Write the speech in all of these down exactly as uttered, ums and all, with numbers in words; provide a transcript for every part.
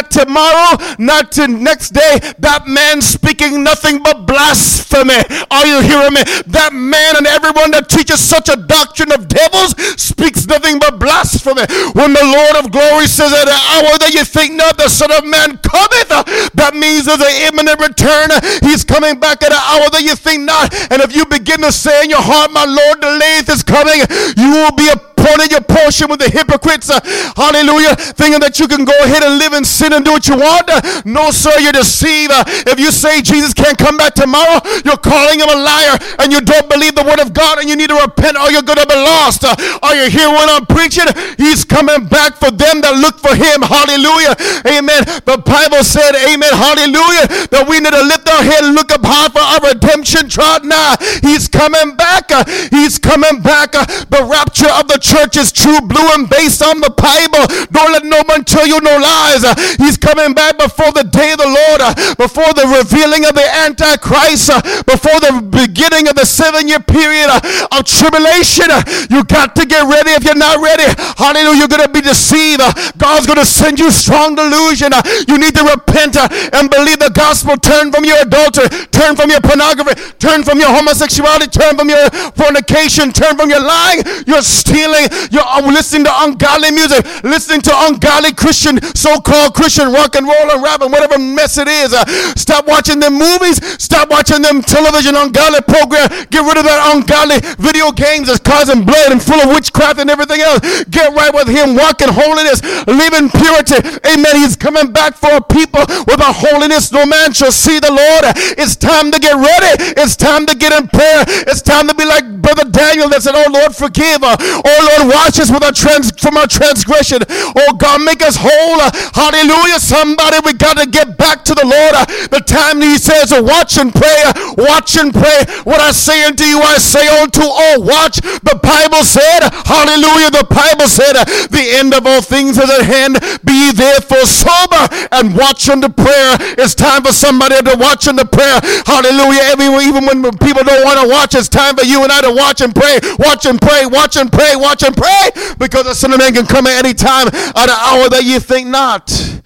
not tomorrow, not to next day. That man speaking nothing but blasphemy. Are you hearing me? That man and everyone that teaches such a doctrine of devils speaks nothing but blasphemy. When the Lord of glory says, at an hour that you think not, the Son of Man cometh, that means there's an imminent return. He's coming back at an hour that you think not. And if you begin to say in your heart, my Lord, the lathe is coming, you will be appointed your portion with the hypocrites. Uh, hallelujah. Thinking that you can go ahead and live in sin and do what you want. Uh, no, sir, you're deceived. Uh, if you say Jesus can't come back tomorrow, you're calling him a liar, and you don't believe the word of God, and you need to repent or you're going to be lost. Uh, are you here when I'm preaching? He's coming back for them that look for him. Hallelujah. Amen. The Bible said, amen, hallelujah, that we need to lift our head and look up high for our redemption trod nigh. He's coming back. Uh, he's coming back. Uh, the rapture of the church is true, blue, and based on the Bible. Don't let no one tell you no lies. Uh, he's coming back before the day of the Lord, uh, before the revealing of the Antichrist, uh, before the beginning of the seven-year period uh, of tribulation. Uh, you got to get ready. If you're not ready, hallelujah, you're going to be deceived. Uh, God's going to send you strong delusion. Uh, you need to repent uh, and believe the gospel. Turn from your adultery, turn from your pornography, turn from your homosexuality, turn from your fornication, turn from your lying, your stealing, you're listening to ungodly music, listening to ungodly Christian, so-called Christian rock and roll and rap and whatever mess it is. Uh, stop watching them movies, stop watching them television ungodly program, get rid of that ungodly video games that's causing blood and full of witchcraft and everything else. Get right with him, walk in holiness, live in purity. Amen. He's coming back for a people without holiness no man shall see the Lord. It's time to get ready. It's time to get in prayer. It's time to be like Brother Daniel that said, oh Lord, forgive. Uh, oh Lord, wash us with our trans- from our transgression. Oh God, make us whole. Uh, hallelujah. Somebody, we got to get back to the Lord. Uh, the time he says, uh, watch and pray. Uh, watch and pray. What I say unto you, I say unto all, watch. The Bible said, hallelujah, the Bible said, uh, the end of all things is at hand. Be therefore sober and watch unto prayer. It's time for somebody to watch unto prayer. Hallelujah. Everywhere, even when people don't want to watch, it's time for you and I to watch and pray. Watch and pray. Watch and pray. Watch and pray. Because the Son of Man can come at any time, at an hour that you think not.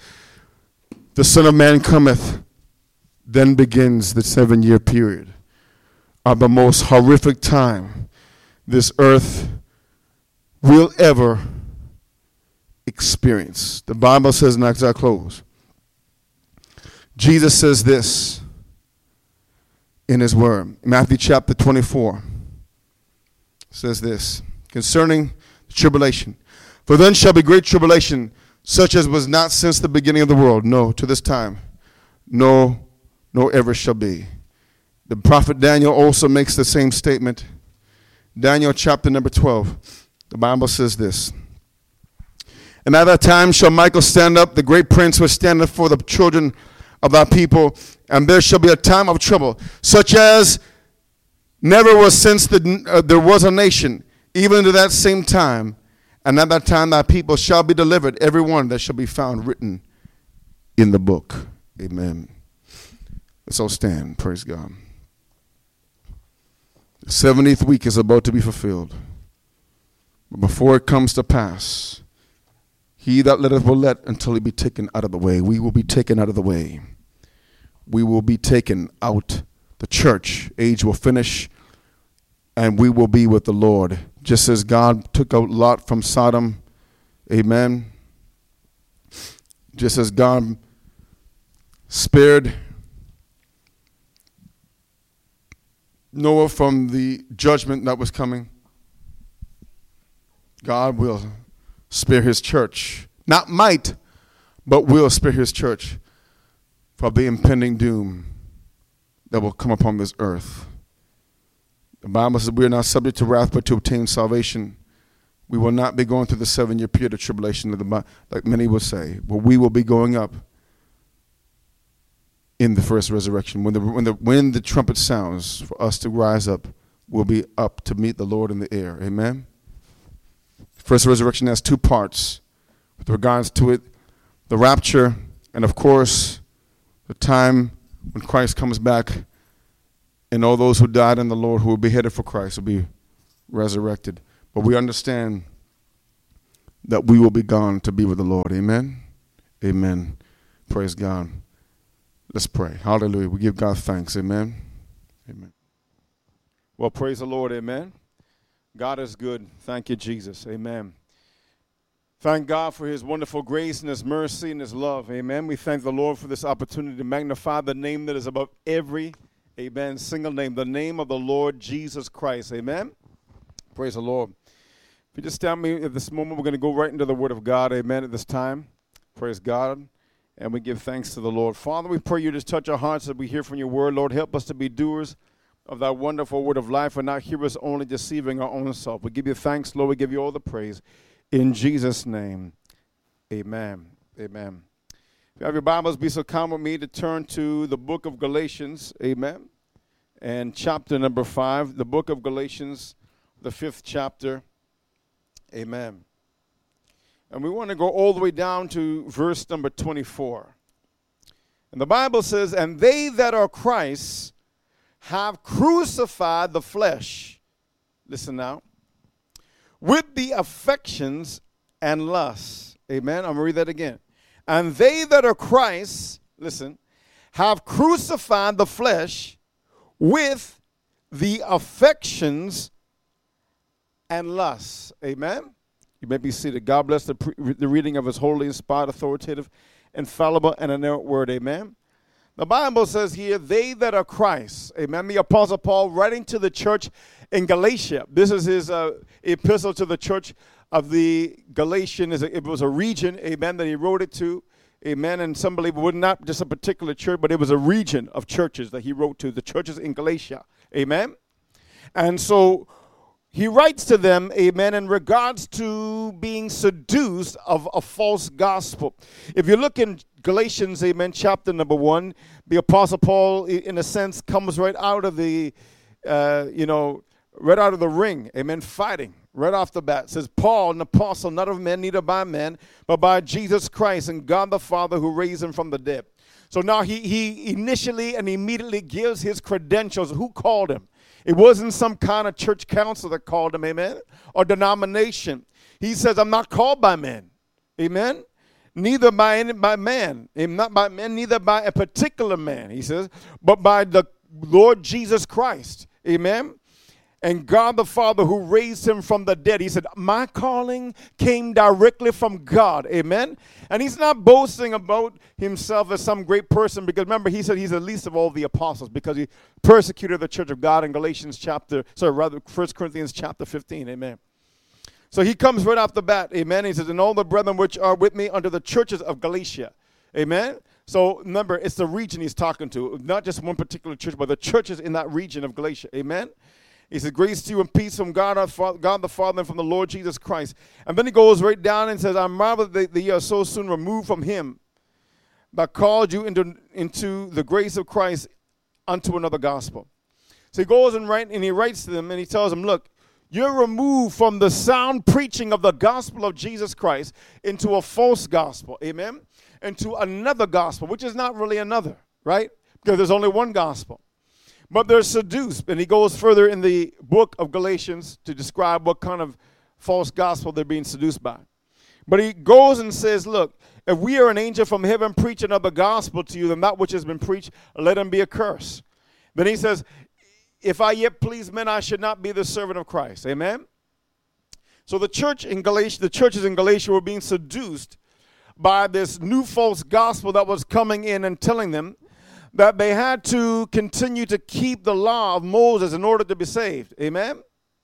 The Son of Man cometh. Then begins the seven-year period of the most horrific time this earth will ever experience. The Bible says, and as I close, Jesus says this in his word. Matthew chapter twenty-four says this concerning tribulation. For then shall be great tribulation, such as was not since the beginning of the world, no, to this time, no, nor ever shall be. The prophet Daniel also makes the same statement. Daniel chapter number twelve, the Bible says this. And at that time shall Michael stand up, the great prince who standeth for the children of thy people, and there shall be a time of trouble, such as never was since the, uh, there was a nation, even to that same time. And at that time thy people shall be delivered, every one that shall be found written in the book. Amen. Let's all stand. Praise God. The seventieth week is about to be fulfilled. But before it comes to pass, he that letteth will let until he be taken out of the way. We will be taken out of the way. We will be taken out. The church age will finish, and we will be with the Lord. Just as God took out Lot from Sodom. Amen. Just as God spared Noah from the judgment that was coming, God will spare his church. Not might, but will spare his church from the impending doom that will come upon this earth. The Bible says we are not subject to wrath, but to obtain salvation. We will not be going through the seven-year period of tribulation, like many will say, but we will be going up in the first resurrection. When the, when the, when the trumpet sounds for us to rise up, we'll be up to meet the Lord in the air. Amen? First resurrection has two parts with regards to it. The rapture, and of course, the time when Christ comes back, and all those who died in the Lord who will be headed for Christ will be resurrected. But we understand that we will be gone to be with the Lord. Amen? Amen. Praise God. Let's pray. Hallelujah. We give God thanks. Amen. Amen. Well, praise the Lord. Amen. God is good. Thank you, Jesus. Amen. Thank God for his wonderful grace and his mercy and his love. Amen. We thank the Lord for this opportunity to magnify the name that is above every, amen, single name, the name of the Lord Jesus Christ. Amen. Praise the Lord. If you just stand me at this moment, we're going to go right into the word of God. Amen. At this time. Praise God. And we give thanks to the Lord. Father, we pray you just touch our hearts as we hear from your word. Lord, help us to be doers of that wonderful word of life and not hearers only, deceiving our own self. We give you thanks, Lord. We give you all the praise. In Jesus' name, amen. Amen. If you have your Bibles, be so kind with me to turn to the book of Galatians. Amen. And chapter number five, the book of Galatians, the fifth chapter. Amen. And we want to go all the way down to verse number twenty-four. And the Bible says, and they that are Christ's have crucified the flesh. Listen now. With the affections and lusts. Amen. I'm going to read that again. And they that are Christ's, listen, have crucified the flesh with the affections and lusts. Amen. You may be seated. God bless the, pre- the reading of his holy, inspired, authoritative, infallible, and inerrant word. Amen. The Bible says here, they that are Christ. Amen. The Apostle Paul writing to the church in Galatia. This is his uh, epistle to the church of the Galatian. It was a region, amen, that he wrote it to. Amen. And some believe it was not just a particular church, but it was a region of churches that he wrote to, the churches in Galatia. Amen. And so he writes to them, amen, in regards to being seduced of a false gospel. If you look in Galatians, amen, chapter number one, the Apostle Paul, in a sense, comes right out of the, uh, you know, right out of the ring, amen, fighting right off the bat. It says, Paul, an apostle, not of men, neither by men, but by Jesus Christ and God the Father who raised him from the dead. So now he, he initially and immediately gives his credentials. Who called him? It wasn't some kind of church council that called him, amen, or denomination. He says, I'm not called by men, amen, neither by any by man, not by men, neither by a particular man, he says, but by the Lord Jesus Christ, amen, and God the Father who raised him from the dead. He said, my calling came directly from God, amen, and he's not boasting about himself as some great person, because remember, he said he's the least of all the apostles because he persecuted the church of God in Galatians chapter, sorry, rather First Corinthians chapter fifteen, amen. So he comes right off the bat, amen. He says, and all the brethren which are with me under the churches of Galatia, amen. So remember, it's the region he's talking to, not just one particular church, but the churches in that region of Galatia, amen. He said, grace to you and peace from God, our Father, God the Father, and from the Lord Jesus Christ. And then he goes right down and says, I marvel that ye are so soon removed from him that called you into, into the grace of Christ unto another gospel. So he goes and, write, and he writes to them and he tells them, look, you're removed from the sound preaching of the gospel of Jesus Christ into a false gospel, amen, into another gospel, which is not really another, right? Because there's only one gospel. But they're seduced. And he goes further in the book of Galatians to describe what kind of false gospel they're being seduced by. But he goes and says, look, if we are an angel from heaven preach another gospel to you than that which has been preached, let him be accursed. Then he says, if I yet please men, I should not be the servant of Christ. Amen? So the church in Galatia, the churches in Galatia were being seduced by this new false gospel that was coming in and telling them that they had to continue to keep the law of Moses in order to be saved. Amen?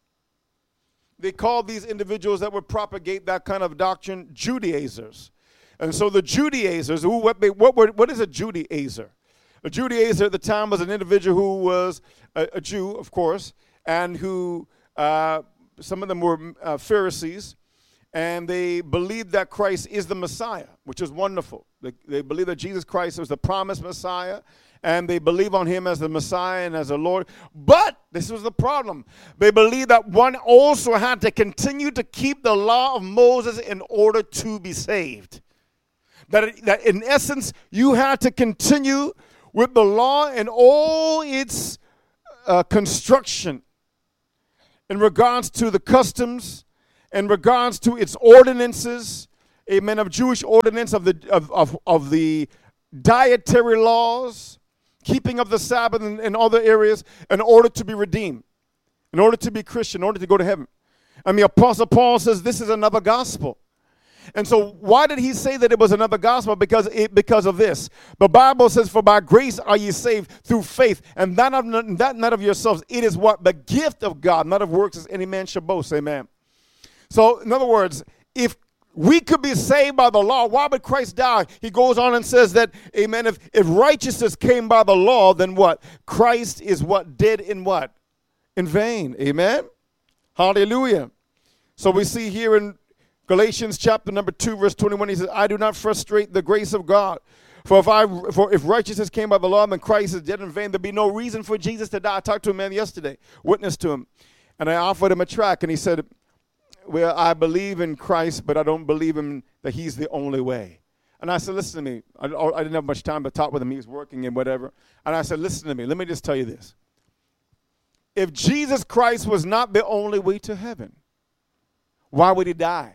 They called these individuals that would propagate that kind of doctrine Judaizers. And so the Judaizers, who, what, they, what, were, what is a Judaizer? A Judaizer at the time was an individual who was a, a Jew, of course, and who, uh, some of them were uh, Pharisees, and they believed that Christ is the Messiah, which is wonderful. They, they believe that Jesus Christ was the promised Messiah, and they believe on him as the Messiah and as the Lord. But this was the problem. They believed that one also had to continue to keep the law of Moses in order to be saved. That, it, that in essence, you had to continue with the law and all its uh, construction in regards to the customs, in regards to its ordinances, amen, of Jewish ordinance of the of, of, of the dietary laws, keeping of the Sabbath and, and other areas in order to be redeemed, in order to be Christian, in order to go to heaven. And the Apostle Paul says this is another gospel. And so why did he say that it was another gospel? Because it, because of this. The Bible says, for by grace are ye saved through faith, and that, of, that not of yourselves. It is what? The gift of God, not of works as any man should boast. Amen. So in other words, if we could be saved by the law, why would Christ die? He goes on and says that, amen, if, if righteousness came by the law, then what? Christ is what? Dead in what? In vain. Amen. Hallelujah. So we see here in Galatians chapter number two, verse twenty-one, he says, I do not frustrate the grace of God. For if I, for if righteousness came by the law, then Christ is dead in vain. There'd be no reason for Jesus to die. I talked to a man yesterday, witnessed to him, and I offered him a tract, and he said, well, I believe in Christ, but I don't believe him that he's the only way. And I said, listen to me. I, I didn't have much time to talk with him. He was working and whatever. And I said, listen to me. Let me just tell you this. If Jesus Christ was not the only way to heaven, why would he die?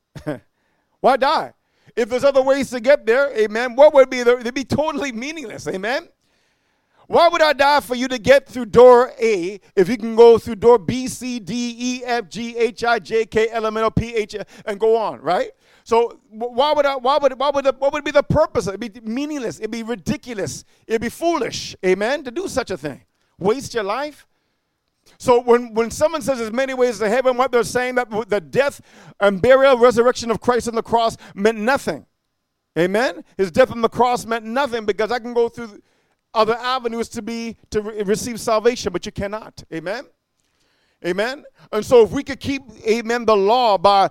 Why die? If there's other ways to get there, amen, what would be there? They'd be totally meaningless, amen? Why would I die for you to get through door A if you can go through door B, C, D, E, F, G, H, I, J, K, L, M, N, O, P, H, and go on, right? So why would I, why would, why would, what would be the purpose? It'd be meaningless. It'd be ridiculous. It'd be foolish, amen, to do such a thing. Waste your life. So when, when someone says there's many ways to heaven, what they're saying that the death and burial, resurrection of Christ on the cross meant nothing. Amen? His death on the cross meant nothing because I can go through other avenues to be to re- receive salvation, but you cannot. Amen? Amen? And so if we could keep, amen, the law by,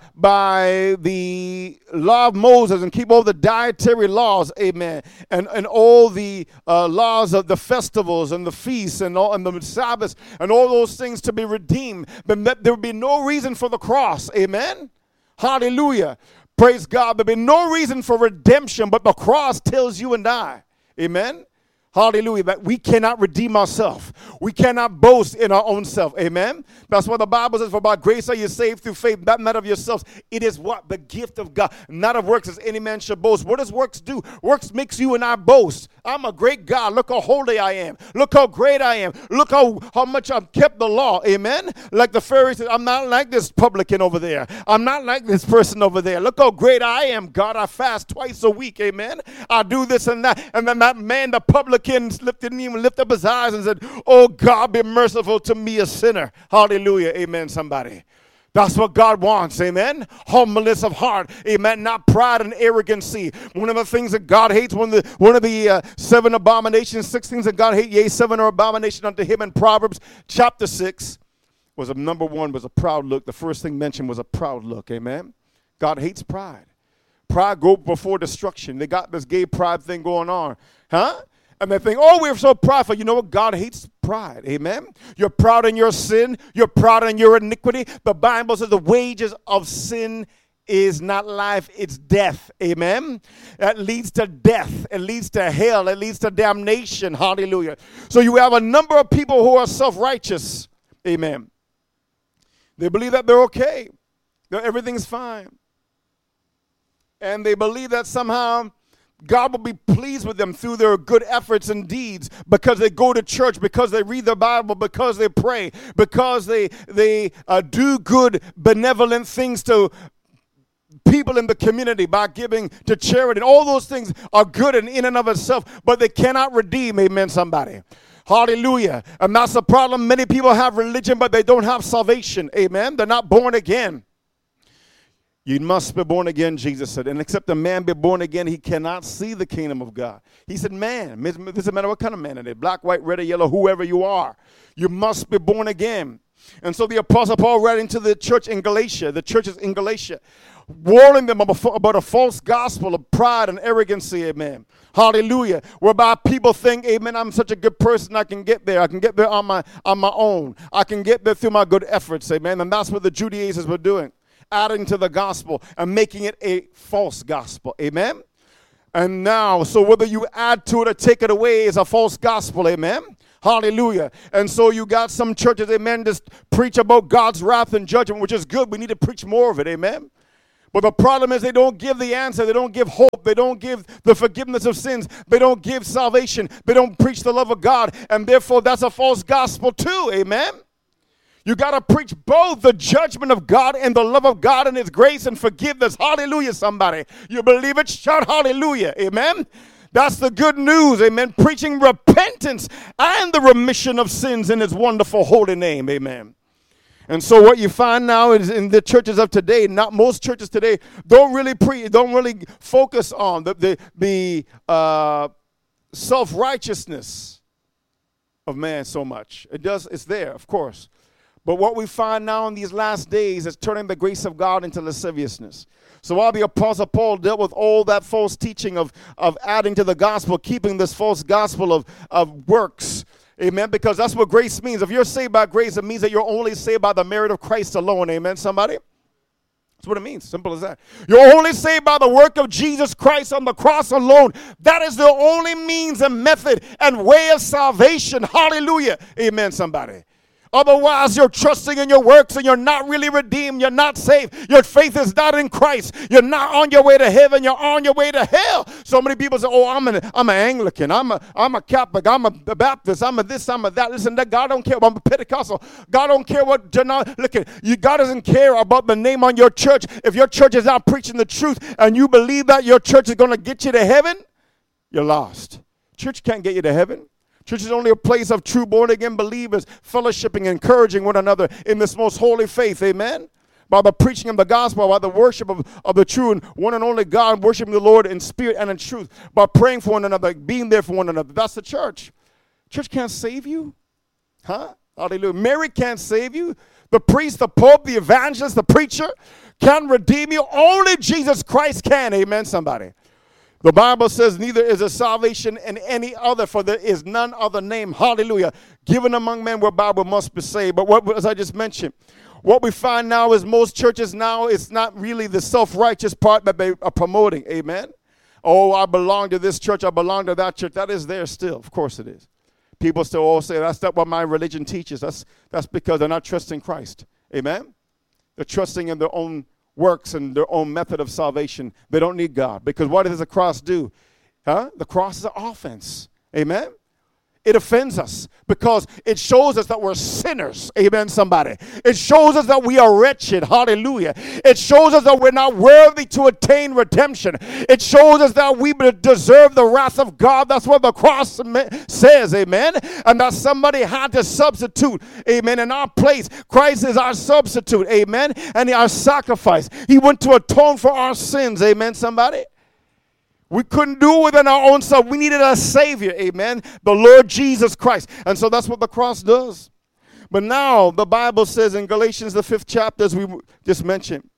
by the law of Moses and keep all the dietary laws, amen, and, and all the uh, laws of the festivals and the feasts and, all, and the Sabbaths and all those things to be redeemed, then there would be no reason for the cross. Amen? Hallelujah. Praise God. There would be no reason for redemption, but the cross tells you and I. Amen? Hallelujah, that we cannot redeem ourselves. We cannot boast in our own self. Amen? That's what the Bible says, for by grace are you saved through faith, that not of yourselves. It is what? The gift of God, not of works as any man should boast. What does works do? Works makes you and I boast. I'm a great God. Look how holy I am. Look how great I am. Look how, how much I've kept the law. Amen? Like the Pharisees, I'm not like this publican over there. I'm not like this person over there. Look how great I am, God. I fast twice a week. Amen? I do this and that. And then that man, the publican, lifted me and lifted up his eyes and said, oh God, be merciful to me, a sinner. Hallelujah. Amen, somebody. That's what God wants. Amen. Humbleness of heart. Amen. Not pride and arrogancy. One of the things that God hates, one of the, one of the uh, seven abominations, six things that God hates, yea, seven are abomination unto him in Proverbs chapter six, was a number one, was a proud look. The first thing mentioned was a proud look. Amen. God hates pride. Pride go before destruction. They got this gay pride thing going on. Huh? And they think, oh, we're so prideful. You know what? God hates pride. Amen? You're proud in your sin. You're proud in your iniquity. The Bible says the wages of sin is not life, it's death. Amen? That leads to death. It leads to hell. It leads to damnation. Hallelujah. So you have a number of people who are self-righteous. Amen. They believe that they're okay. That everything's fine. And they believe that somehow God will be pleased with them through their good efforts and deeds because they go to church, because they read the Bible, because they pray, because they they uh, do good, benevolent things to people in the community by giving to charity. And all those things are good in, in and of itself, but they cannot redeem, amen, somebody. Hallelujah. And that's the problem. Many people have religion, but they don't have salvation, amen. They're not born again. You must be born again, Jesus said. And except a man be born again, he cannot see the kingdom of God. He said, man, it doesn't matter what kind of man it is, black, white, red, or yellow, whoever you are. You must be born again. And so the Apostle Paul read into the church in Galatia, the churches in Galatia, warning them about a false gospel of pride and arrogancy, amen. Hallelujah. Whereby people think, amen, I'm such a good person, I can get there. I can get there on my, on my own. I can get there through my good efforts, amen. And that's what the Judaizers were doing. Adding to the gospel and making it a false gospel. Amen? And now, so whether you add to it or take it away is a false gospel. Amen? Hallelujah. And so you got some churches, amen, just preach about God's wrath and judgment, which is good. We need to preach more of it. Amen? But the problem is they don't give the answer. They don't give hope. They don't give the forgiveness of sins. They don't give salvation. They don't preach the love of God. And therefore, that's a false gospel too. Amen? You got to preach both the judgment of God and the love of God and His grace and forgiveness. Hallelujah, somebody. You believe it? Shout hallelujah. Amen? That's the good news. Amen? Preaching repentance and the remission of sins in His wonderful holy name. Amen? And so what you find now is in the churches of today, not most churches today, don't really pre, don't really focus on the the, the uh, self-righteousness of man so much. It does, it's there, of course. But what we find now in these last days is turning the grace of God into lasciviousness. So while the Apostle Paul dealt with all that false teaching of, of adding to the gospel, keeping this false gospel of, of works, amen, because that's what grace means. If you're saved by grace, it means that you're only saved by the merit of Christ alone. Amen, somebody? That's what it means. Simple as that. You're only saved by the work of Jesus Christ on the cross alone. That is the only means and method and way of salvation. Hallelujah. Amen, somebody. Otherwise, you're trusting in your works and you're not really redeemed. You're not saved. Your faith is not in Christ. You're not on your way to heaven. You're on your way to hell. So many people say, oh, I'm an, I'm an Anglican. I'm a, I'm a Catholic. I'm a Baptist. I'm a this. I'm a that. Listen, that God don't care. I'm a Pentecostal. God don't care what. Look, you, God doesn't care about the name on your church. If your church is not preaching the truth and you believe that your church is going to get you to heaven, you're lost. Church can't get you to heaven. Church is only a place of true born-again believers fellowshipping, encouraging one another in this most holy faith, amen? By the preaching of the gospel, by the worship of, of the true and one and only God, worshiping the Lord in spirit and in truth, by praying for one another, being there for one another. That's the church. Church can't save you. Huh? Hallelujah. Mary can't save you. The priest, the pope, the evangelist, the preacher can redeem you. Only Jesus Christ can, amen, somebody. The Bible says, neither is there salvation in any other, for there is none other name, hallelujah, given among men whereby we must be saved. But what, as I just mentioned, what we find now is most churches now, it's not really the self-righteous part that they are promoting, amen? Oh, I belong to this church, I belong to that church. That is there still, of course it is. People still all say, that's not what my religion teaches. That's, that's because they're not trusting Christ, amen? They're trusting in their own works and their own method of salvation. They don't need God. Because what does the cross do? Huh? The cross is an offense. Amen? It offends us because it shows us that we're sinners. Amen, somebody. It shows us that we are wretched. Hallelujah. It shows us that we're not worthy to attain redemption. It shows us that we deserve the wrath of God. That's what the cross says. Amen. And that somebody had to substitute. Amen. In our place. Christ is our substitute. Amen. And our sacrifice. He went to atone for our sins. Amen, somebody. We couldn't do it within our own self. We needed a Savior, amen, the Lord Jesus Christ. And so that's what the cross does. But now the Bible says in Galatians, the fifth chapter, as we just mentioned,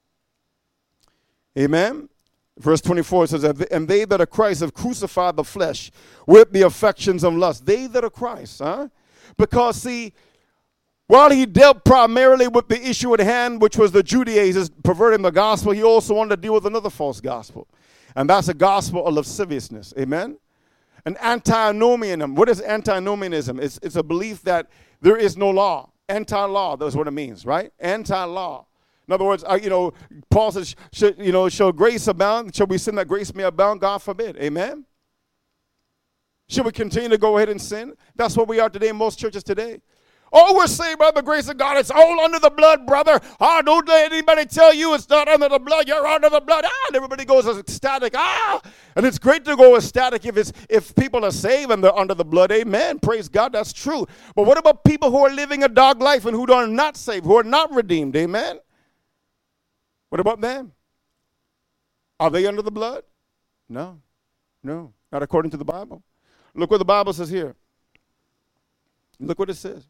amen, verse twenty-four, it says, and they that are Christ have crucified the flesh with the affections of lust. They that are Christ, huh? Because, see, while he dealt primarily with the issue at hand, which was the Judaizers perverting the gospel, he also wanted to deal with another false gospel. And that's a gospel of lasciviousness. Amen? An antinomianism. What is antinomianism? It's, it's a belief that there is no law. Anti-law, that's what it means, right? Anti-law. In other words, uh, you know, Paul says, should, you know, shall grace abound? Shall we sin that grace may abound? God forbid. Amen? Should we continue to go ahead and sin? That's what we are today in most churches today. Oh, we're saved by the grace of God. It's all under the blood, brother. Ah, oh, don't let anybody tell you it's not under the blood. You're under the blood. Ah, and everybody goes ecstatic. Ah, and it's great to go ecstatic if it's if people are saved and they're under the blood. Amen. Praise God. That's true. But what about people who are living a dog life and who are not saved, who are not redeemed? Amen. What about them? Are they under the blood? No. No. Not according to the Bible. Look what the Bible says here. Look what it says.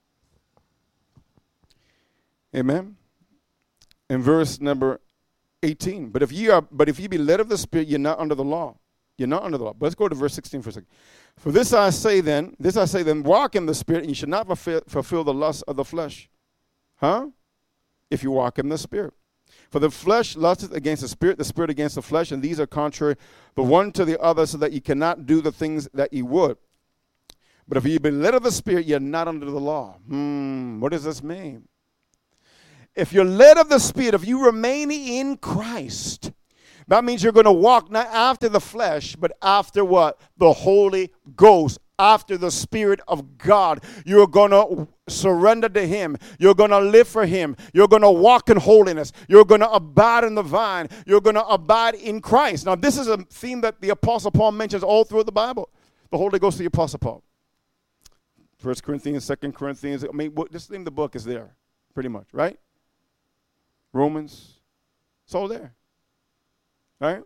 Amen. In verse number eighteen. But if ye are, but if ye be led of the Spirit, you're not under the law. You're not under the law. But let's go to verse sixteen for a second. For this I say then, this I say then, walk in the Spirit, and you should not fulfill, fulfill the lust of the flesh. Huh? If you walk in the Spirit. For the flesh lusteth against the Spirit, the Spirit against the flesh, and these are contrary the one to the other, so that ye cannot do the things that ye would. But if ye be led of the Spirit, you're not under the law. Hmm, what does this mean? if you're led of the Spirit, if you remain in Christ, that means you're going to walk not after the flesh, but after what? The Holy Ghost, after the Spirit of God. You're going to surrender to Him. You're going to live for Him. You're going to walk in holiness. You're going to abide in the vine. You're going to abide in Christ. Now, this is a theme that the Apostle Paul mentions all through the Bible. The Holy Ghost of the Apostle Paul. First Corinthians, Second Corinthians. I mean, just name the book is there, pretty much, right? Romans. It's all there. Right?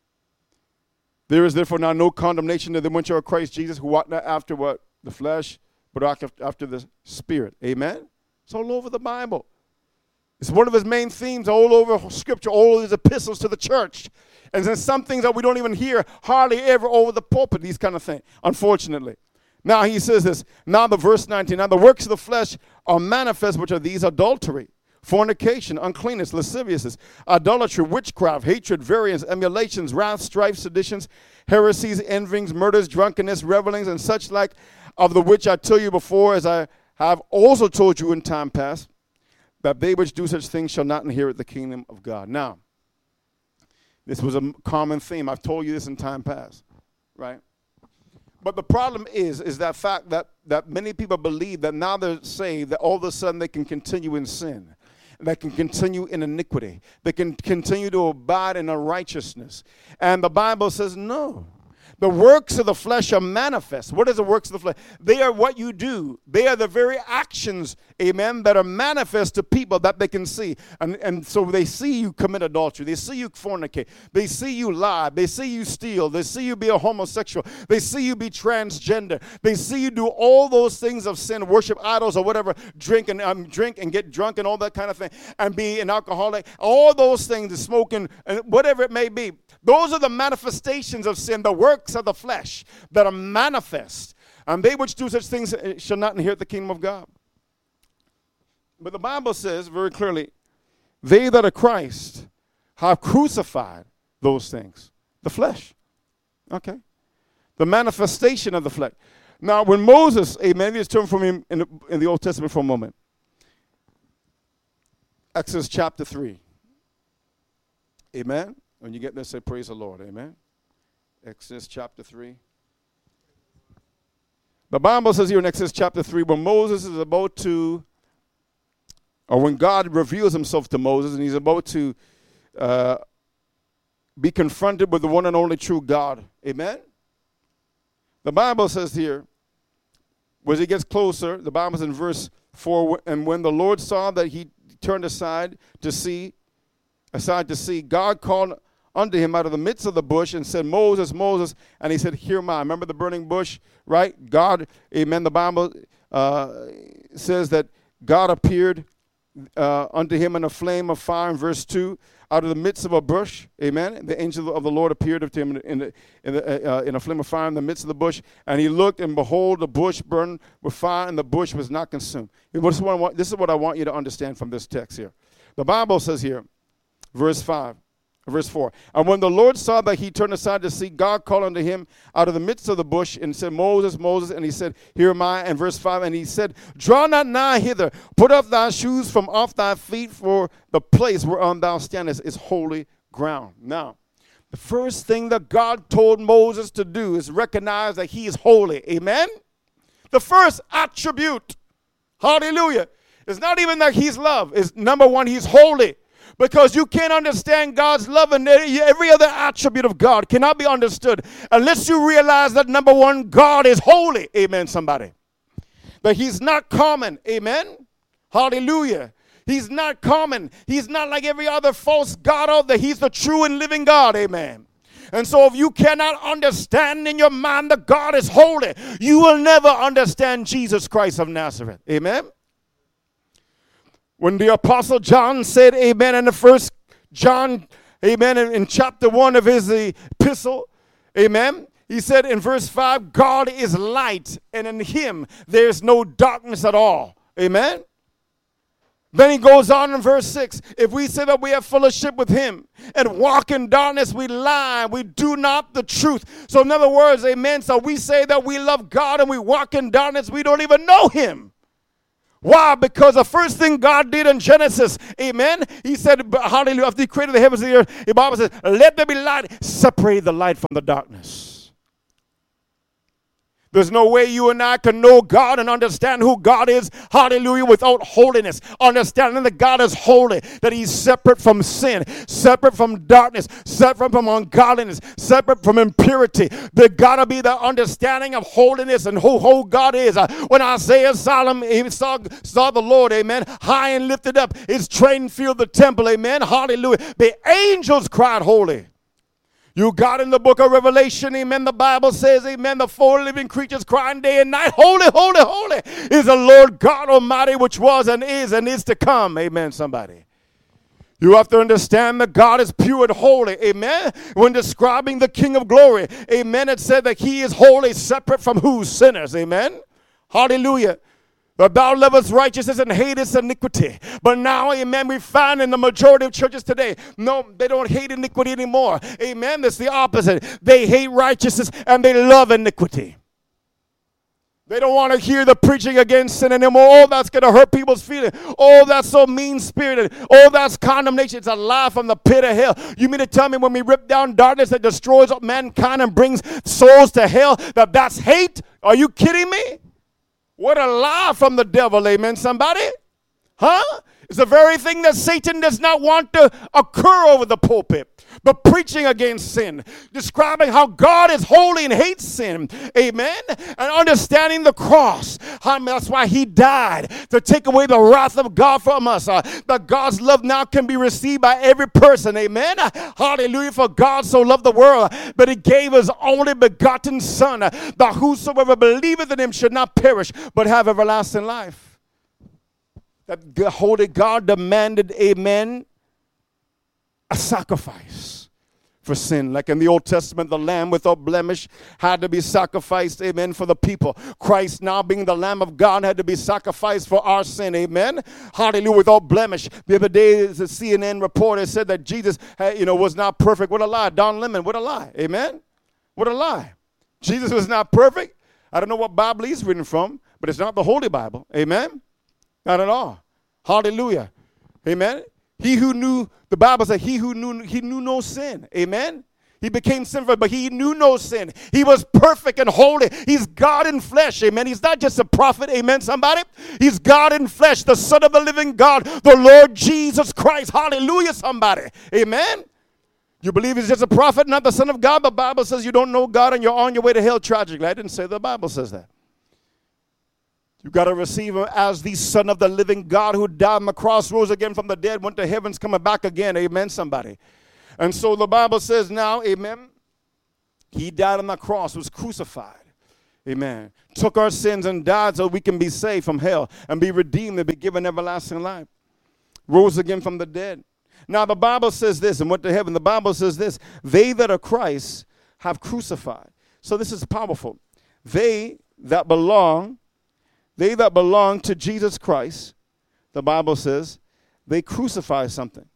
There is therefore now no condemnation to them which are Christ Jesus, who walk not after what? The flesh, but after the Spirit. Amen? It's all over the Bible. It's one of his main themes all over Scripture, all of his epistles to the church. And there's some things that we don't even hear hardly ever over the pulpit, these kind of things, unfortunately. Now he says this, now the verse nineteen, now the works of the flesh are manifest, which are these: adultery, fornication, uncleanness, lasciviousness, idolatry, witchcraft, hatred, variance, emulations, wrath, strife, seditions, heresies, envyings, murders, drunkenness, revelings, and such like, of the which I tell you before, as I have also told you in time past, that they which do such things shall not inherit the kingdom of God. Now, this was a common theme. I've told you this in time past, right? But the problem is, is that fact that, that many people believe that now they're saved, that all of a sudden they can continue in sin. They can continue in iniquity. They can continue to abide in unrighteousness. And the Bible says no. The works of the flesh are manifest. What is the works of the flesh? They are what you do. They are the very actions, amen, that are manifest to people that they can see. And, and so they see you commit adultery. They see you fornicate. They see you lie. They see you steal. They see you be a homosexual. They see you be transgender. They see you do all those things of sin, worship idols or whatever, drink and um, drink and get drunk and all that kind of thing, and be an alcoholic. All those things, smoking, and whatever it may be. Those are the manifestations of sin, the works of the flesh that are manifest. And they which do such things shall not inherit the kingdom of God. But the Bible says very clearly, they that are Christ have crucified those things. The flesh. Okay. The manifestation of the flesh. Now, when Moses, amen, let's turn from him in the, in the Old Testament for a moment. Exodus chapter three. Amen. When you get there, say, praise the Lord. Amen. Exodus chapter three. The Bible says here in Exodus chapter three, when Moses is about to, or when God reveals himself to Moses and he's about to uh, be confronted with the one and only true God. Amen. The Bible says here, as he gets closer, the Bible says in verse four, and when the Lord saw that he turned aside to see, aside to see, God called unto him out of the midst of the bush and said, Moses, Moses. And he said, here am I. Remember the burning bush, right? God, amen. The Bible uh, says that God appeared uh, unto him in a flame of fire in verse two, out of the midst of a bush. Amen. The angel of the Lord appeared to him in, the, in, the, uh, in a flame of fire in the midst of the bush. And he looked, and behold, the bush burned with fire, and the bush was not consumed. This is what I want, this is what I want you to understand from this text here. The Bible says here, verse five. Verse four, and when the Lord saw that he turned aside to see, God called unto him out of the midst of the bush and said, Moses, Moses. And he said, here am I. And verse five, and he said, draw not nigh hither. Put off thy shoes from off thy feet, for the place whereon thou standest is holy ground. Now, the first thing that God told Moses to do is recognize that he is holy. Amen? The first attribute, hallelujah, it's not even that he's love. It's number one, he's holy. Because you can't understand God's love, and every other attribute of God cannot be understood unless you realize that, number one, God is holy. Amen, somebody. That he's not common. Amen. Hallelujah. He's not common. He's not like every other false god out there. He's the true and living God. Amen. And so if you cannot understand in your mind that God is holy, you will never understand Jesus Christ of Nazareth. Amen. When the Apostle John said, amen, in the first John, amen, in, in chapter one of his epistle, amen, he said in verse five, God is light, and in him there is no darkness at all. Amen. Then he goes on in verse six, if we say that we have fellowship with him and walk in darkness, we lie, we do not the truth. So in other words, amen, so we say that we love God and we walk in darkness, we don't even know him. Why? Because the first thing God did in Genesis, amen, he said, hallelujah, after he created the heavens and the earth, the Bible says, let there be light, separate the light from the darkness. There's no way you and I can know God and understand who God is, hallelujah, without holiness. Understanding that God is holy, that he's separate from sin, separate from darkness, separate from ungodliness, separate from impurity. There got to be the understanding of holiness and who, who God is. Uh, when Isaiah Solomon he saw, saw the Lord, amen, high and lifted up, his train filled the temple, amen, hallelujah. The angels cried holy. You got in the book of Revelation, amen, the Bible says, amen, the four living creatures crying day and night, holy, holy, holy is the Lord God Almighty, which was and is and is to come, amen, somebody. You have to understand that God is pure and holy, amen. When describing the King of glory, amen, it said that he is holy, separate from who? Sinners, amen. Hallelujah. But thou lovest righteousness and hatest iniquity. But now, amen, we find in the majority of churches today, no, they don't hate iniquity anymore. Amen, that's the opposite. They hate righteousness and they love iniquity. They don't want to hear the preaching against sin anymore. Oh, that's going to hurt people's feelings. Oh, that's so mean-spirited. Oh, that's condemnation. It's a lie from the pit of hell. You mean to tell me when we rip down darkness that destroys mankind and brings souls to hell, that that's hate? Are you kidding me? What a lie from the devil, amen, somebody? Huh? It's the very thing that Satan does not want to occur over the pulpit. But preaching against sin, describing how God is holy and hates sin, amen, and understanding the cross. I mean, that's why he died, to take away the wrath of God from us. Uh, that God's love now can be received by every person, amen. Hallelujah, for God so loved the world, but he gave his only begotten Son, uh, that whosoever believeth in him should not perish, but have everlasting life. That holy God demanded, amen, a sacrifice for sin. Like in the Old Testament, the lamb without blemish had to be sacrificed, amen, for the people. Christ, now being the Lamb of God, had to be sacrificed for our sin, amen. Hallelujah, without blemish. The other day, the C N N reporter said that Jesus, had, you know, was not perfect. What a lie. Don Lemon, what a lie, amen. What a lie. Jesus was not perfect. I don't know what Bible he's reading from, but it's not the Holy Bible, amen. Not at all. Hallelujah, amen. He who knew, the Bible said, he who knew, he knew no sin. Amen? He became sinful, but he knew no sin. He was perfect and holy. He's God in flesh. Amen? He's not just a prophet. Amen, somebody? He's God in flesh, the Son of the living God, the Lord Jesus Christ. Hallelujah, somebody. Amen? You believe he's just a prophet, not the Son of God? The Bible says you don't know God and you're on your way to hell tragically. I didn't say the Bible says that. You got to receive him as the Son of the living God who died on the cross, rose again from the dead, went to heavens, coming back again. Amen, somebody. And so the Bible says now, amen, he died on the cross, was crucified. Amen. Took our sins and died so we can be saved from hell and be redeemed and be given everlasting life. Rose again from the dead. Now the Bible says this and went to heaven. The Bible says this, they that are Christ have crucified. So this is powerful. They that belong They that belong to Jesus Christ, the Bible says, they crucify something.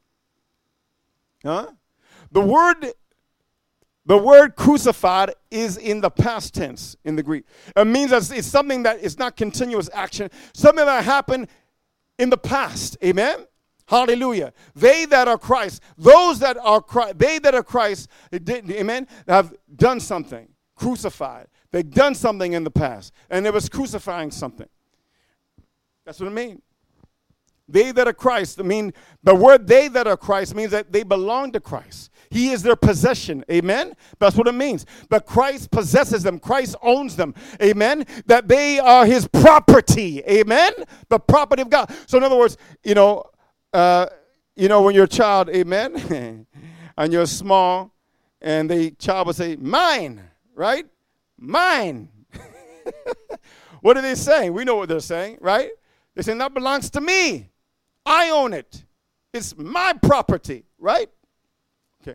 Huh? The word, the word crucified is in the past tense in the Greek. It means that it's something that is not continuous action, something that happened in the past. Amen? Hallelujah. They that are Christ, those that are Christ, they that are Christ, amen, have done something, crucified. They've done something in the past, and it was crucifying something. That's what it means. They that are Christ, I mean, the word they that are Christ means that they belong to Christ. He is their possession. Amen? That's what it means. But Christ possesses them. Christ owns them. Amen? That they are his property. Amen? The property of God. So in other words, you know, uh, you know, when you're a child, amen, and you're small, and the child will say, mine, right? Mine. What are they saying? We know what they're saying, right? They're saying that belongs to me. I own it. It's my property, right? Okay.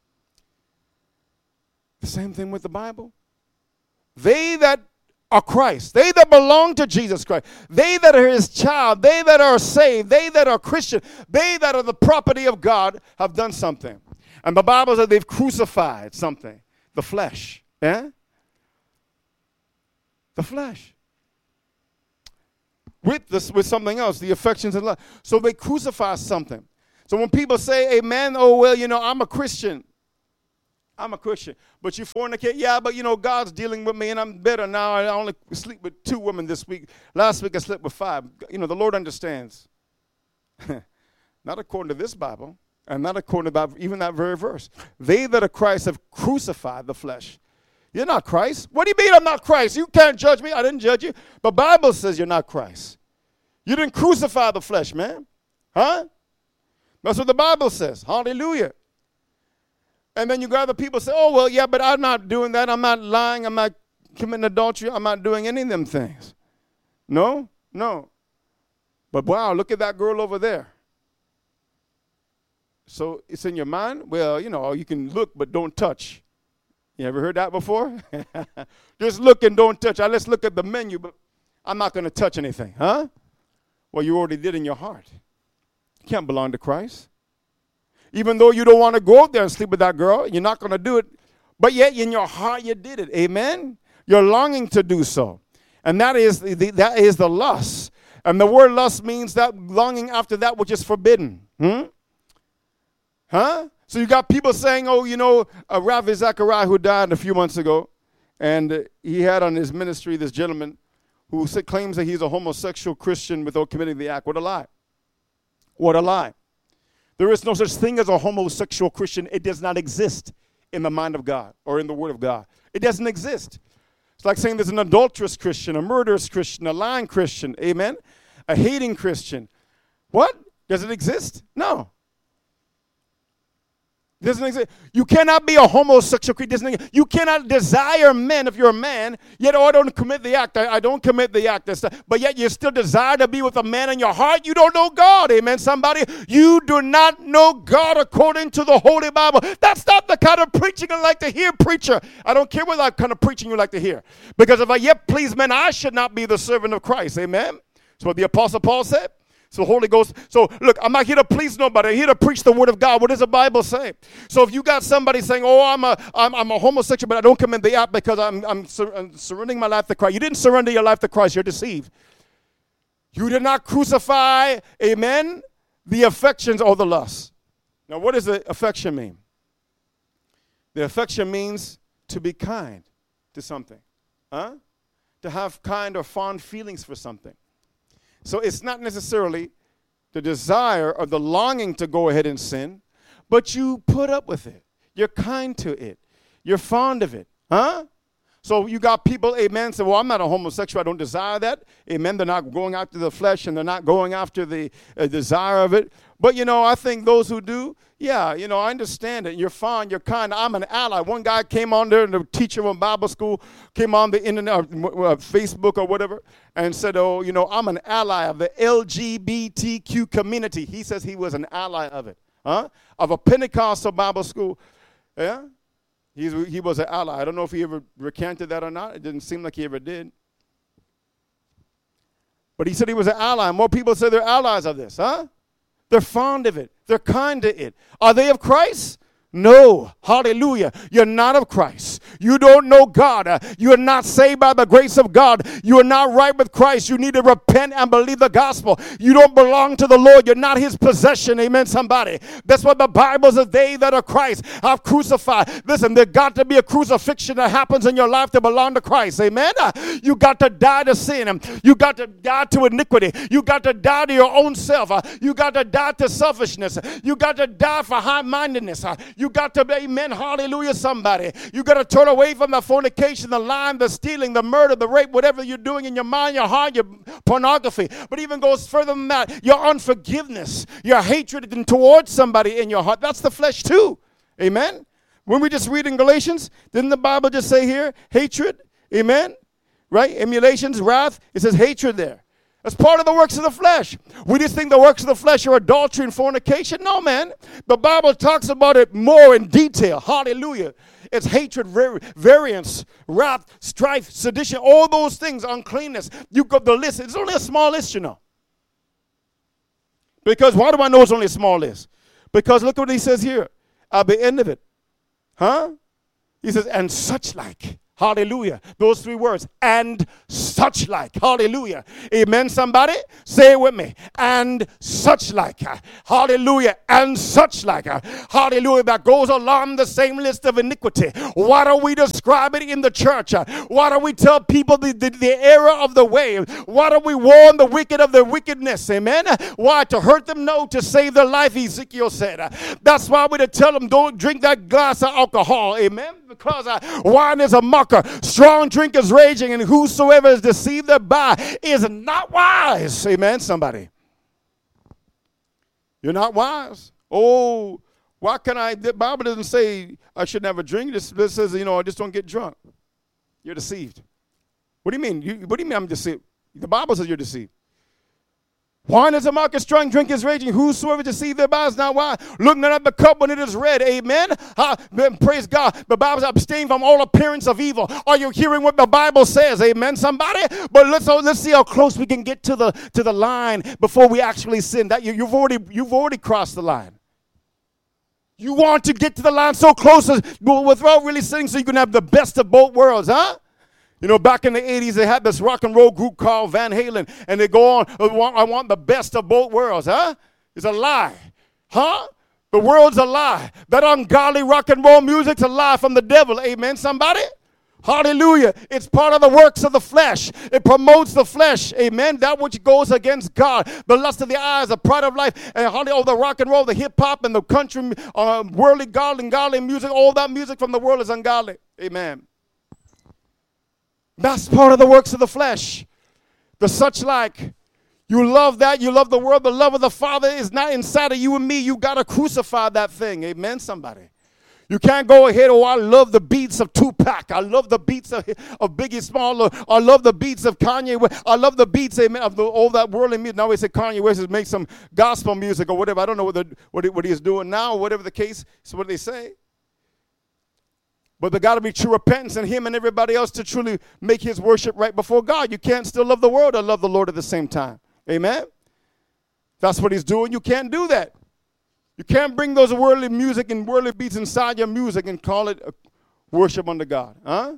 The same thing with the Bible. They that are Christ, they that belong to Jesus Christ, they that are his child, they that are saved, they that are Christian, they that are the property of God have done something. And the Bible says they've crucified something, the flesh. Yeah? The flesh. with this, with something else, the affections and love. So they crucify something. So when people say, amen, oh, well, you know, I'm a Christian. I'm a Christian. But you fornicate? Yeah, but, you know, God's dealing with me, and I'm better now. I only sleep with two women this week. Last week I slept with five. You know, the Lord understands. Not according to this Bible, and not according to Bible, even that very verse. They that are Christ have crucified the flesh. You're not Christ. What do you mean I'm not Christ? You can't judge me. I didn't judge you. The Bible says you're not Christ. You didn't crucify the flesh, man. Huh? That's what the Bible says. Hallelujah. And then you got other people say, oh, well, yeah, but I'm not doing that. I'm not lying. I'm not committing adultery. I'm not doing any of them things. No, no. But wow, look at that girl over there. So it's in your mind? Well, you know, you can look but don't touch. You ever heard that before? Just look and don't touch. I let's look at the menu, but I'm not going to touch anything. Huh? Well, you already did in your heart. You can't belong to Christ. Even though you don't want to go out there and sleep with that girl, you're not going to do it. But yet in your heart you did it. Amen? You're longing to do so. And that is the, that is the lust. And the word lust means that longing after that which is forbidden. Hmm? Huh? So you got people saying, oh, you know, uh, Ravi Zachariah, who died a few months ago, and uh, he had on his ministry this gentleman who say, claims that he's a homosexual Christian without committing the act. What a lie. What a lie. There is no such thing as a homosexual Christian. It does not exist in the mind of God or in the Word of God. It doesn't exist. It's like saying there's an adulterous Christian, a murderous Christian, a lying Christian, amen, a hating Christian. What? Does it exist? No. Doesn't exist. You cannot be a homosexual Christian. You cannot desire men if you're a man, yet oh, I don't commit the act. I, I don't commit the act. But yet you still desire to be with a man in your heart. You don't know God. Amen, somebody. You do not know God according to the Holy Bible. That's not the kind of preaching I like to hear, preacher. I don't care what kind of preaching you like to hear. Because if I yet please men, I should not be the servant of Christ. Amen. That's what the Apostle Paul said. So Holy Ghost, so look, I'm not here to please nobody. I'm here to preach the Word of God. What does the Bible say? So if you got somebody saying, oh, I'm a, I'm, I'm a homosexual, but I don't commit the act because I'm, I'm, sur- I'm surrendering my life to Christ. You didn't surrender your life to Christ. You're deceived. You did not crucify, amen, the affections or the lust. Now, what does the affection mean? The affection means to be kind to something. Huh? To have kind or fond feelings for something. So it's not necessarily the desire or the longing to go ahead and sin, but you put up with it. You're kind to it. You're fond of it. Huh? So you got people, amen, say, well, I'm not a homosexual. I don't desire that. Amen. They're not going after the flesh and they're not going after the uh, desire of it. But, you know, I think those who do, yeah, you know, I understand it. You're fond, you're kind. I'm an ally. One guy came on there, the teacher from Bible school, came on the internet, or, uh, Facebook or whatever, and said, oh, you know, I'm an ally of the L G B T Q community. He says he was an ally of it, huh? Of a Pentecostal Bible school. Yeah? He's, he was an ally. I don't know if he ever recanted that or not. It didn't seem like he ever did. But he said he was an ally. More people say they're allies of this, huh? They're fond of it. They're kind to it. Are they of Christ? No. Hallelujah. You're not of Christ. You don't know God. Uh, you are not saved by the grace of God. You are not right with Christ. You need to repent and believe the gospel. You don't belong to the Lord. You're not his possession. Amen, somebody. That's what the Bible says. They that are Christ have crucified. Listen, there got to be a crucifixion that happens in your life to belong to Christ. Amen. Uh, you got to die to sin. You got to die to iniquity. You got to die to your own self. Uh, you got to die to selfishness. You got to die for high-mindedness. Uh, you got to be, amen, hallelujah, somebody. You got to turn away from the fornication, the lying, the stealing, the murder, the rape, whatever you're doing in your mind, your heart, your pornography. But even goes further than that, your unforgiveness, your hatred towards somebody in your heart. That's the flesh too. Amen. When we just read in Galatians, didn't the Bible just say here, hatred? Amen. Right? Emulations, wrath. It says hatred there. That's part of the works of the flesh. We just think the works of the flesh are adultery and fornication. No, man. The Bible talks about it more in detail. Hallelujah. It's hatred, variance, wrath, strife, sedition, all those things, uncleanness. You got the list. It's only a small list, you know. Because why do I know it's only a small list? Because look what he says here at the end of it. Huh? He says, and such like. Hallelujah. Those three words. And such like. Hallelujah. Amen, somebody? Say it with me. And such like. Hallelujah. And such like. Hallelujah. That goes along the same list of iniquity. Why don't we describe it in the church? Why don't we tell people the, the, the error of the way? Why don't we warn the wicked of their wickedness? Amen. Why? To hurt them? No. To save their life, Ezekiel said. That's why we're to tell them don't drink that glass of alcohol. Amen. Because uh, wine is a mocker, strong drink is raging, and whosoever is deceived thereby is not wise. Amen, somebody. You're not wise. Oh, why can I? The Bible doesn't say I should never drink. This, this says, you know, I just don't get drunk. You're deceived. What do you mean? You, what do you mean I'm deceived? The Bible says you're deceived. Wine is a mocker, strong drink is raging. Whosoever deceived thereby is not wise. Look not at the cup when it is red. Amen. Uh, praise God. The Bible says abstain from all appearance of evil. Are you hearing what the Bible says? Amen, somebody? But let's let's see how close we can get to the to the line before we actually sin. That you, you've already you've already crossed the line. You want to get to the line so close as, without really sinning, so you can have the best of both worlds, huh? You know, back in the eighties, they had this rock and roll group called Van Halen, and they go on, I want, I want the best of both worlds, huh? It's a lie, huh? The world's a lie. That ungodly rock and roll music's a lie from the devil, amen, somebody? Hallelujah. It's part of the works of the flesh. It promotes the flesh, amen, that which goes against God. The lust of the eyes, the pride of life, and hallelujah, all the rock and roll, the hip-hop, and the country, uh, worldly, godly, and godly music, all that music from the world is ungodly, amen. That's part of the works of the flesh. The such like. You love that. You love the world. The love of the Father is not inside of you and me. You got to crucify that thing. Amen, somebody. You can't go ahead, oh, I love the beats of Tupac. I love the beats of, of Biggie Smalls. I love the beats of Kanye. I love the beats, amen, of the, all that worldly music. Now we say Kanye West is make some gospel music or whatever. I don't know what, the, what, he, what he's doing now or whatever the case. It's what they say. But there got to be true repentance in him and everybody else to truly make his worship right before God. You can't still love the world or love the Lord at the same time. Amen? That's what he's doing. You can't do that. You can't bring those worldly music and worldly beats inside your music and call it a worship unto God. Huh?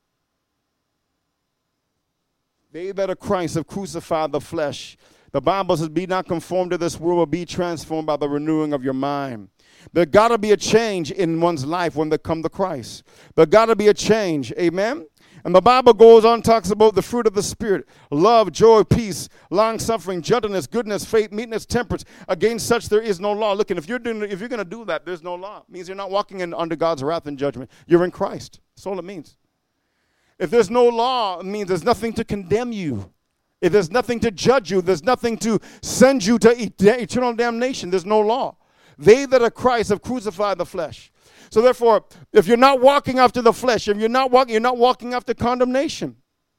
They that are Christ have crucified the flesh. The Bible says, be not conformed to this world, but be transformed by the renewing of your mind. There got to be a change in one's life when they come to Christ. There got to be a change. Amen? And the Bible goes on, talks about the fruit of the Spirit. Love, joy, peace, long-suffering, gentleness, goodness, faith, meekness, temperance. Against such there is no law. Look, and if you're doing, if you're going to do that, there's no law. It means you're not walking in under God's wrath and judgment. You're in Christ. That's all it means. If there's no law, it means there's nothing to condemn you. If there's nothing to judge you, there's nothing to send you to eternal damnation. There's no law. They that are Christ have crucified the flesh. So therefore, if you're not walking after the flesh, if you're not walking, you're not walking after condemnation.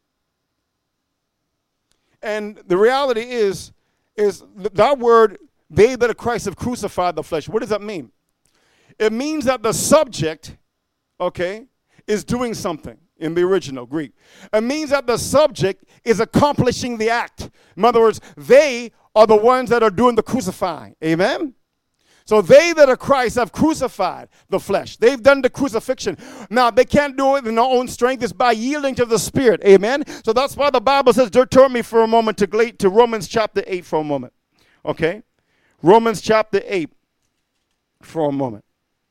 And the reality is, is that word, they that are Christ have crucified the flesh. What does that mean? It means that the subject, okay, is doing something in the original Greek. It means that the subject is accomplishing the act. In other words, they are the ones that are doing the crucifying. Amen? So they that are Christ have crucified the flesh. They've done the crucifixion. Now, they can't do it in their own strength. It's by yielding to the Spirit. Amen? So that's why the Bible says, turn me for a moment to, to Romans chapter eight for a moment. Okay? Romans chapter eight for a moment.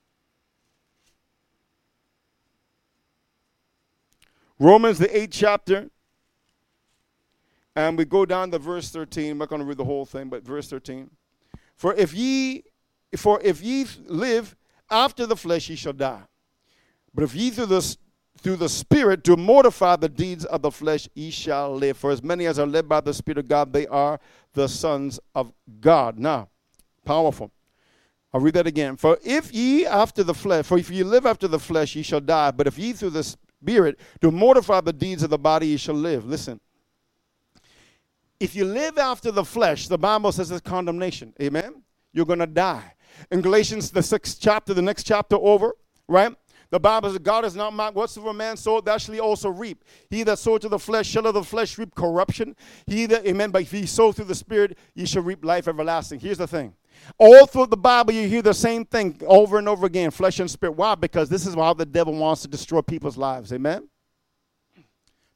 Romans, the eighth chapter. And we go down to verse thirteen. I'm not going to read the whole thing, but verse thirteen. For if ye... For if ye live after the flesh, ye shall die. But if ye through the, through the Spirit do mortify the deeds of the flesh, ye shall live. For as many as are led by the Spirit of God, they are the sons of God. Now, powerful. I'll read that again. For if ye after the flesh, for if ye live after the flesh, ye shall die. But if ye through the Spirit do mortify the deeds of the body, ye shall live. Listen. If you live after the flesh, the Bible says it's condemnation. Amen? You're going to die. In Galatians, the sixth chapter, the next chapter over, right? The Bible says, God is not mocked. Whatsoever man soweth, that shall he also reap. He that soweth to the flesh shall of the flesh reap corruption. He that, amen, but if he sow through the Spirit, ye shall reap life everlasting. Here's the thing. All through the Bible, you hear the same thing over and over again, flesh and spirit. Why? Because this is how the devil wants to destroy people's lives. Amen?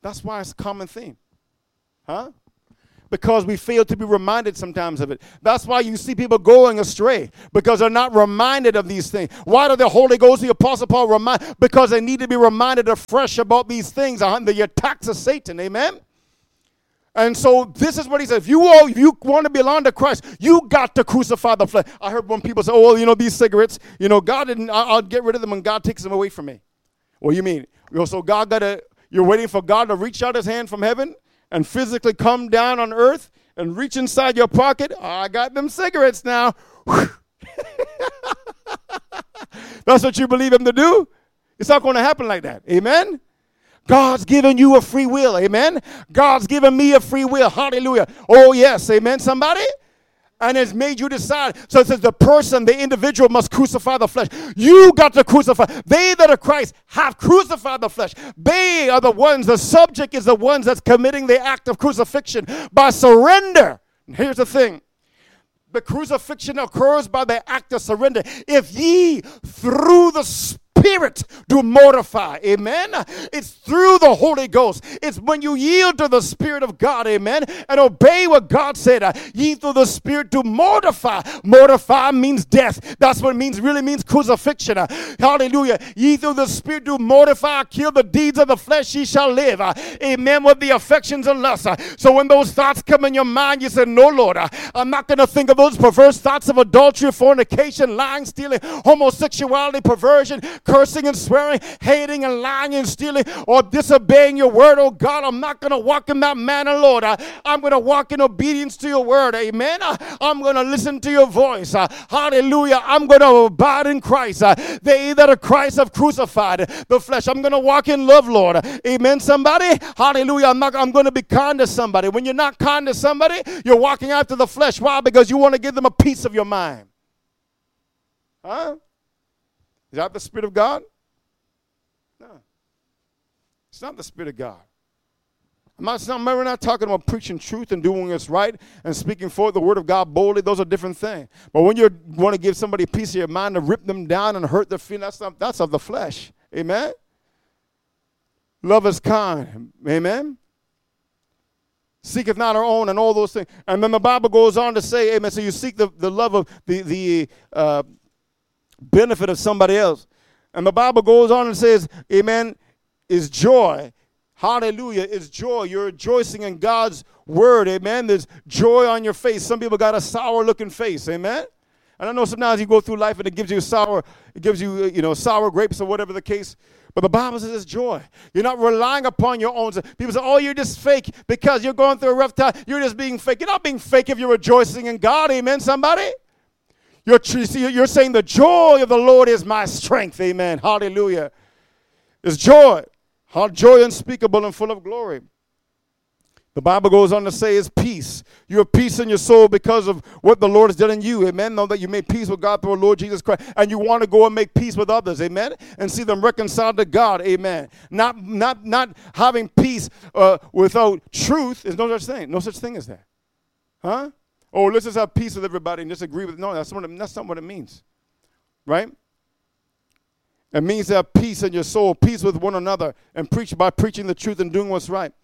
That's why it's a common theme. Huh? Because we fail to be reminded sometimes of it. That's why you see people going astray, because they're not reminded of these things. Why do the Holy Ghost, the Apostle Paul, remind? Because they need to be reminded afresh about these things, the attacks of Satan. Amen? And so this is what he said. If you all, if you want to belong to Christ, you got to crucify the flesh. I heard when people say, oh, well, you know, these cigarettes, you know, God didn't, I'll get rid of them when God takes them away from me. What do you mean? You know, so God got to, you're waiting for God to reach out his hand from heaven and physically come down on earth and reach inside your pocket. Oh, I got them cigarettes now. That's what you believe him to do? It's not going to happen like that. Amen? God's given you a free will. Amen? God's given me a free will. Hallelujah. Oh, yes. Amen, somebody? And has made you decide. So it says the person, the individual must crucify the flesh. You got to crucify. They that are Christ have crucified the flesh. They are the ones, the subject is the ones that's committing the act of crucifixion by surrender. And here's the thing. The crucifixion occurs by the act of surrender. If ye through the Spirit do mortify, amen. It's through the Holy Ghost. It's when you yield to the Spirit of God, amen, and obey what God said. Uh, ye through the Spirit do mortify. Mortify means death. That's what it means, really means crucifixion. Uh, hallelujah. Ye through the Spirit do mortify, kill the deeds of the flesh, ye shall live. Uh, amen, with the affections and lusts. Uh, so when those thoughts come in your mind, you say, no, Lord, uh, I'm not going to think of those perverse thoughts of adultery, fornication, lying, stealing, homosexuality, perversion, cursing and swearing, hating and lying and stealing, or disobeying your word. Oh God, I'm not going to walk in that manner, Lord. I, I'm going to walk in obedience to your word. Amen. I, I'm going to listen to your voice. Uh, hallelujah. I'm going to abide in Christ. Uh, they that are Christ have crucified the flesh. I'm going to walk in love, Lord. Amen, somebody. Hallelujah. I'm not, I'm going to be kind to somebody. When you're not kind to somebody, you're walking after the flesh. Why? Because you want to give them a piece of your mind. Huh? Is that the Spirit of God? No. It's not the Spirit of God. I'm not, I'm not, we're not talking about preaching truth and doing what's right and speaking forth the word of God boldly. Those are different things. But when you want to give somebody a piece of your mind to rip them down and hurt their feelings, that's, not, that's of the flesh. Amen? Love is kind. Amen? Seeketh not our own and all those things. And then the Bible goes on to say, amen, so you seek the, the love of the, the uh, benefit of somebody else. And the Bible goes on and says, amen, is joy. Hallelujah, is joy. You're rejoicing in God's word, amen. There's joy on your face. Some people got a sour looking face, amen. And I know sometimes you go through life and it gives you sour, it gives you, you know, sour grapes or whatever the case. But the Bible says it's joy. You're not relying upon your own. People say, oh, you're just fake because you're going through a rough time. You're just being fake. You're not being fake if you're rejoicing in God, amen, somebody. You're, you're saying the joy of the Lord is my strength. Amen. Hallelujah. It's joy. Joy unspeakable and full of glory. The Bible goes on to say is peace. You have peace in your soul because of what the Lord has done in you. Amen. Know that you made peace with God through our Lord Jesus Christ. And you want to go and make peace with others. Amen. And see them reconciled to God. Amen. Not, not, not having peace uh, without truth. There's no such thing. No such thing as that. Huh? Oh, let's just have peace with everybody and just agree with. No, that's, what it, that's not what it means. Right? It means to have peace in your soul, peace with one another, and preach by preaching the truth and doing what's right.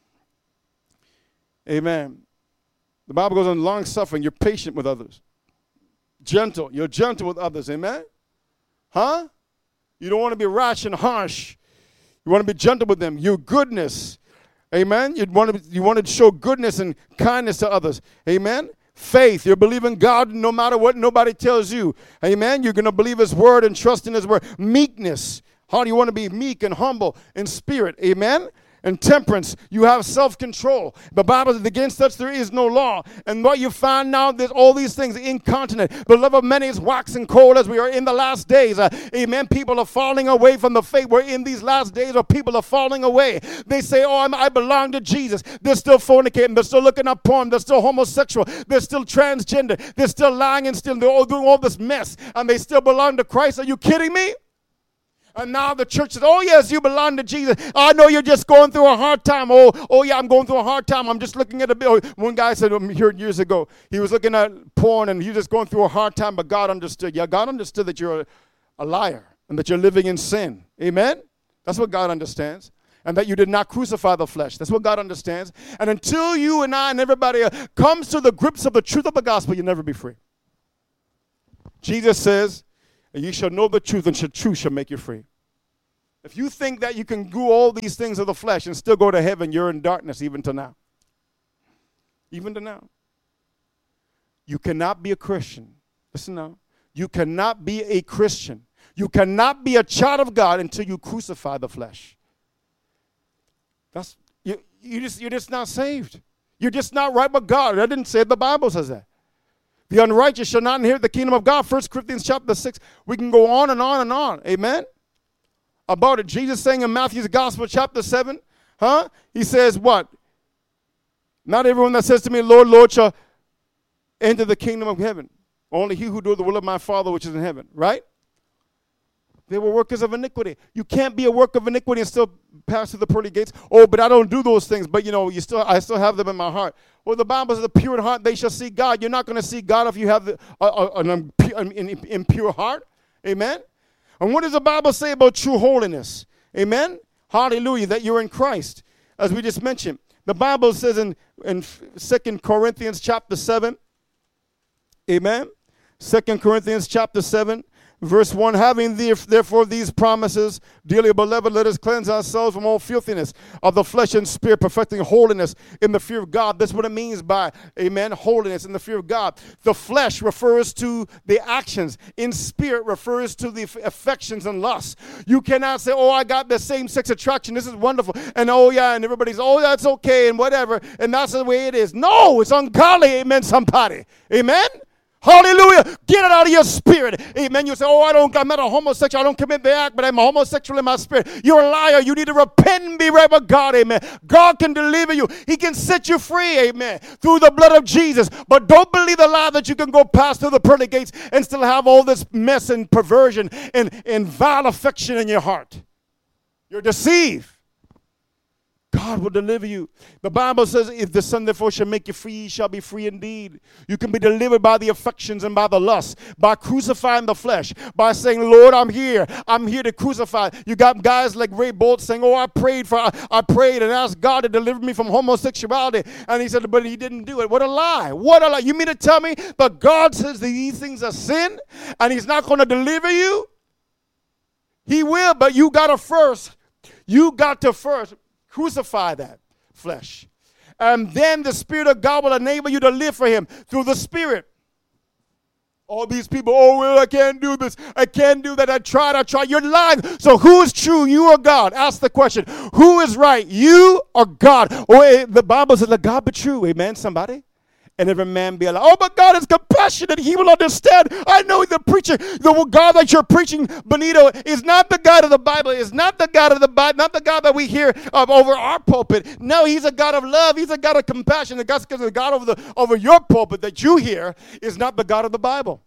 Amen. The Bible goes on long-suffering. You're patient with others. Gentle. You're gentle with others. Amen? Huh? You don't want to be rash and harsh. You want to be gentle with them. Your goodness. Amen? You want to, you want to show goodness and kindness to others. Amen? Faith, you're believing God no matter what nobody tells you. Amen. You're going to believe his word and trust in his word. Meekness. How do you want to be meek and humble in spirit? Amen. And temperance, you have self-control. The Bible says against such there is no law. And what you find now, there's all these things incontinent. The love of many is waxing cold as we are in the last days. Uh, amen. People are falling away from the faith. We're in these last days where people are falling away. They say, oh, I'm, I belong to Jesus. They're still fornicating. They're still looking at porn. They're still homosexual. They're still transgender. They're still lying and still they're all doing all this mess. And they still belong to Christ. Are you kidding me? And now the church says, oh, yes, you belong to Jesus. I know you're just going through a hard time. Oh, oh yeah, I'm going through a hard time. I'm just looking at a bill. One guy said um, here years ago, he was looking at porn and he was just going through a hard time, but God understood. Yeah, God understood that you're a, a liar and that you're living in sin. Amen? That's what God understands. And that you did not crucify the flesh. That's what God understands. And until you and I and everybody comes to the grips of the truth of the gospel, you'll never be free. Jesus says, and you shall know the truth, and the truth shall make you free. If you think that you can do all these things of the flesh and still go to heaven, you're in darkness even to now. Even to now. You cannot be a Christian. Listen now. You cannot be a Christian. You cannot be a child of God until you crucify the flesh. That's you, you just, you're just not saved. You're just not right with God. I didn't say it. The Bible says that. The unrighteous shall not inherit the kingdom of God. First Corinthians chapter six. We can go on and on and on. Amen? About it. Jesus saying in Matthew's gospel chapter seven, huh? He says what? Not everyone that says to me, Lord, Lord, shall enter the kingdom of heaven. Only he who doeth the will of my Father which is in heaven. Right? They were workers of iniquity. You can't be a work of iniquity and still pass through the pearly gates. Oh, but I don't do those things. But, you know, you still, I still have them in my heart. Well, the Bible says the pure in heart, they shall see God. You're not going to see God if you have the, uh, an, impure, an impure heart. Amen? And what does the Bible say about true holiness? Amen? Hallelujah, that you're in Christ. As we just mentioned, the Bible says in, in Second Corinthians chapter seven, amen? Second Corinthians chapter seven, verse one, having therefore these promises, dearly beloved, let us cleanse ourselves from all filthiness of the flesh and spirit, perfecting holiness in the fear of God. That's what it means by, amen, holiness in the fear of God. The flesh refers to the actions. In spirit refers to the affections and lusts. You cannot say, oh, I got the same-sex attraction. This is wonderful. And oh, yeah, and everybody's, oh, that's okay and whatever. And that's the way it is. No, it's ungodly, amen, somebody. Amen? Hallelujah. Get it out of your spirit. Amen. You say, oh, I don't, I'm not a homosexual. I don't commit the act, but I'm a homosexual in my spirit. You're a liar. You need to repent and be right with God. Amen. God can deliver you. He can set you free. Amen. Through the blood of Jesus. But don't believe the lie that you can go past through the pearly gates and still have all this mess and perversion and, and vile affection in your heart. You're deceived. God will deliver you. The Bible says, if the Son therefore shall make you free, ye shall be free indeed. You can be delivered by the affections and by the lust, by crucifying the flesh, by saying, Lord, I'm here. I'm here to crucify. You got guys like Ray Boltz saying, oh, I prayed for, I, I prayed and asked God to deliver me from homosexuality. And he said, but he didn't do it. What a lie. What a lie. You mean to tell me that God says that these things are sin and he's not going to deliver you? He will, but you got to first, you got to first crucify that flesh. And then the Spirit of God will enable you to live for him through the Spirit. All these people, oh, well, I can't do this. I can't do that. I tried, I tried. You're lying. So who is true, you or God? Ask the question. Who is right, you or God? Oh, the Bible says, let God be true. Amen, somebody? And every man be alive. Oh, but God is compassionate. He will understand. I know the preacher, the God that you're preaching, Benito, is not the God of the Bible. Is not the God of the Bible. Not the God that we hear of over our pulpit. No, he's a God of love. He's a God of compassion. The God, the God over, the, over your pulpit that you hear is not the God of the Bible.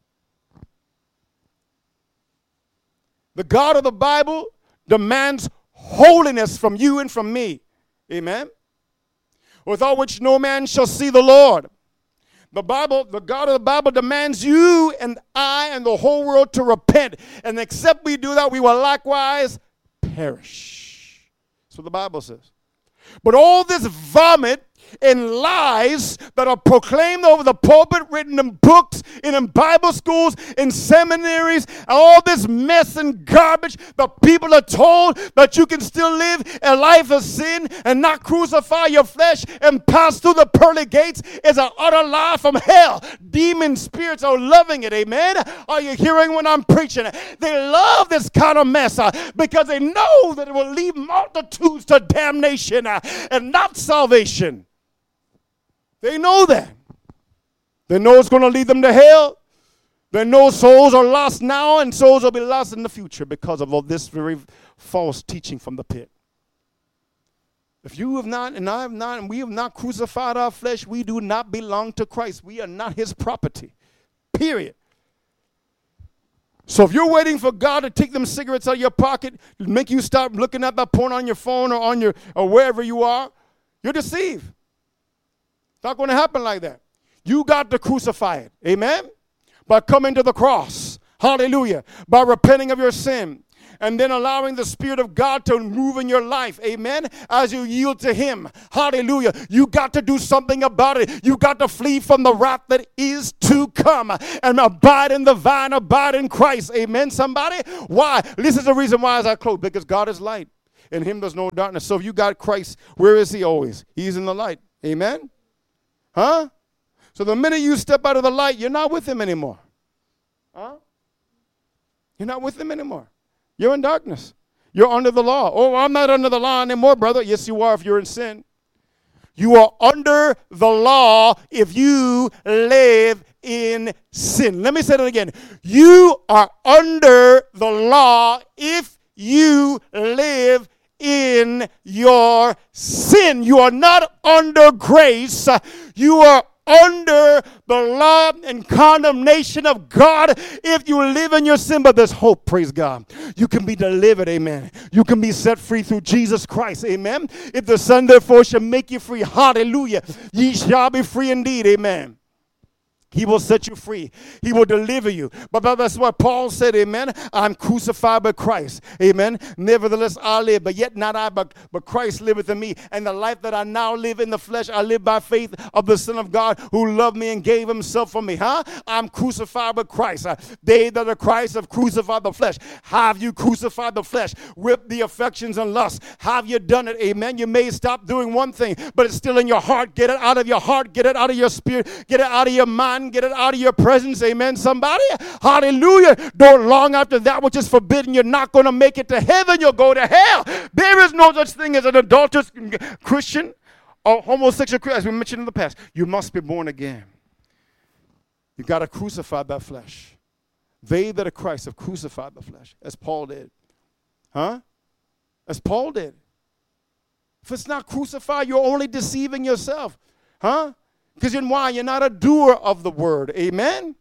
The God of the Bible demands holiness from you and from me. Amen. Without which no man shall see the Lord. The Bible, the God of the Bible demands you and I and the whole world to repent. And except we do that, we will likewise perish. That's what the Bible says. But all this vomit and lies that are proclaimed over the pulpit, written in books, and in Bible schools, in seminaries, all this mess and garbage, the people are told that you can still live a life of sin and not crucify your flesh and pass through the pearly gates is an utter lie from hell. Demon spirits are loving it, amen? Are you hearing when I'm preaching? They love this kind of mess uh, because they know that it will lead multitudes to damnation uh, and not salvation. They know that. They know it's going to lead them to hell. They know souls are lost now and souls will be lost in the future because of all this very false teaching from the pit. If you have not, and I have not, and we have not crucified our flesh, we do not belong to Christ. We are not his property. Period. So if you're waiting for God to take them cigarettes out of your pocket, make you stop looking at that porn on your phone or on your or wherever you are, you're deceived. It's not going to happen like that. You got to crucify it. Amen? By coming to the cross. Hallelujah. By repenting of your sin. and then allowing the Spirit of God to move in your life, amen, as you yield to Him. Hallelujah. You got to do something about it. You got to flee from the wrath that is to come and abide in the vine, abide in Christ, amen, somebody? Why? This is the reason why as I close, because God is light. In Him there's no darkness. So if you got Christ, where is He always? He's in the light, amen? Huh? So the minute you step out of the light, you're not with Him anymore. Huh? You're not with Him anymore. You're in darkness. You're under the law. Oh, I'm not under the law anymore, brother. Yes, you are if you're in sin. You are under the law if you live in sin. Let me say that again. You are under the law if you live in your sin. You are not under grace. You are under the law and condemnation of God if you live in your sin. But there's hope, praise God. You can be delivered, amen. You can be set free through Jesus Christ, amen. If the Son therefore shall make you free, hallelujah, ye shall be free indeed, amen. He will set you free. He will deliver you. But that's what Paul said, amen. I'm crucified with Christ, amen. Nevertheless, I live, but yet not I, but, but Christ liveth in me. And the life that I now live in the flesh, I live by faith of the Son of God who loved me and gave Himself for me. Huh? I'm crucified with Christ. Uh, they that are Christ have crucified the flesh. Have you crucified the flesh with the affections and lusts? Have you done it, amen? You may stop doing one thing, but it's still in your heart. Get it out of your heart. Get it out of your spirit. Get it out of your mind. Get it out of your presence, amen, somebody? Hallelujah. Don't long after that which is forbidden. You're not going to make it to heaven. You'll go to hell. There is no such thing as an adulterous Christian or homosexual Christian, as we mentioned in the past. You must be born again. You got to crucify that flesh. They that are Christ have crucified the flesh, as Paul did. Huh? As Paul did. If it's not crucified, you're only deceiving yourself. Huh? Because you're why? You're not a doer of the word. Amen?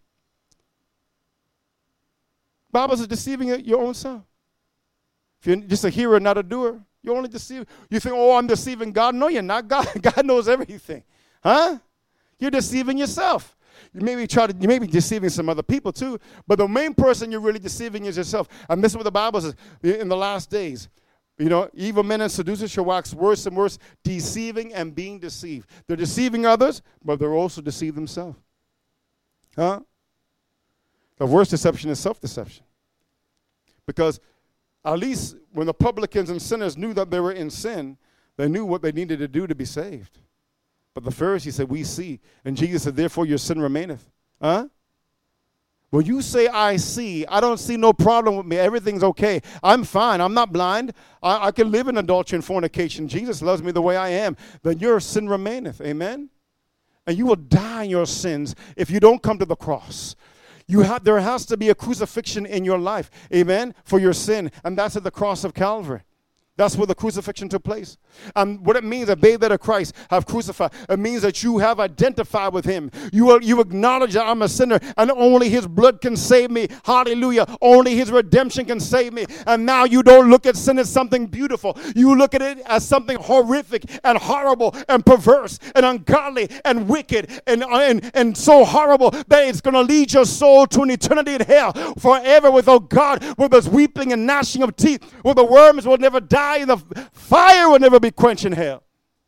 Bible is deceiving your own self. If you're just a hearer, not a doer, you're only deceiving. You think, oh, I'm deceiving God. No, you're not. God, God knows everything. Huh? You're deceiving yourself. You may be try to, you may be deceiving some other people too, but the main person you're really deceiving is yourself. And this is what the Bible says in the last days. You know, evil men and seducers shall wax worse and worse, deceiving and being deceived. They're deceiving others, but they're also deceived themselves. Huh? The worst deception is self-deception. Because at least when the publicans and sinners knew that they were in sin, they knew what they needed to do to be saved. But the Pharisees said, we see. And Jesus said, therefore your sin remaineth. Huh? When you say, I see, I don't see no problem with me. Everything's okay. I'm fine. I'm not blind. I, I can live in adultery and fornication. Jesus loves me the way I am. Then your sin remaineth. Amen? And you will die in your sins if you don't come to the cross. You have, there has to be a crucifixion in your life. Amen? For your sin. And that's at the cross of Calvary. That's where the crucifixion took place. And what it means, that they that are Christ have crucified. It means that you have identified with Him. You are, you acknowledge that I'm a sinner and only His blood can save me. Hallelujah. Only His redemption can save me. And now you don't look at sin as something beautiful. You look at it as something horrific and horrible and perverse and ungodly and wicked and, and, and so horrible that it's going to lead your soul to an eternity in hell forever without God, where there's weeping and gnashing of teeth, where the worms will never die. The fire will never be quenched in hell.